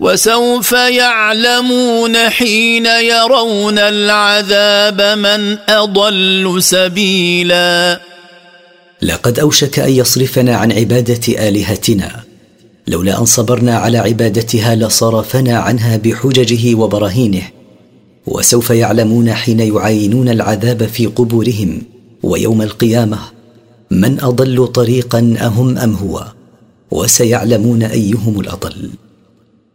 وسوف يعلمون حين يرون العذاب من أضل سبيلا. لقد أوشك أن يصرفنا عن عبادة آلهتنا، لولا أن صبرنا على عبادتها لصرفنا عنها بحججه وبراهينه. وسوف يعلمون حين يعاينون العذاب في قبورهم ويوم القيامة من أضل طريقا أهم أم هو، وسيعلمون أيهم الأضل.